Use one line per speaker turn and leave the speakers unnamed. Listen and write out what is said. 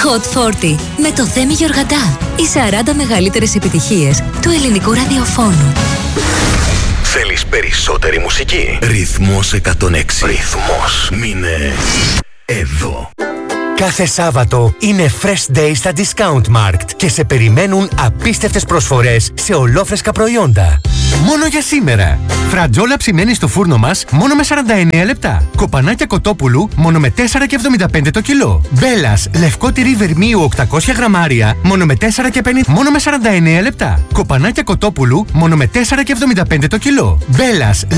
Hot 40 με το Θέμη Γιοργαντά. Οι 40 μεγαλύτερες επιτυχίες του ελληνικού ραδιοφώνου.
Θέλεις περισσότερη μουσική? Ρυθμός 106. Ρυθμός. Μείνε εδώ.
Κάθε Σάββατο είναι Fresh Day στα Discount Markt και σε περιμένουν απίστευτες προσφορές σε ολόφρεσκα προϊόντα. Μόνο για σήμερα. Φρατζόλα ψημένη στο φούρνο μας μόνο με 49 λεπτά. Κοπανάκια κοτόπουλου μόνο με 4,75 το κιλό. Μπέλας λευκό τυρί βερμίου 800 γραμμάρια μόνο με 4,50 μόνο με 49 λεπτά. Κοπανάκια κοτόπουλου μόνο με 4,75 το κιλό. Μπέλας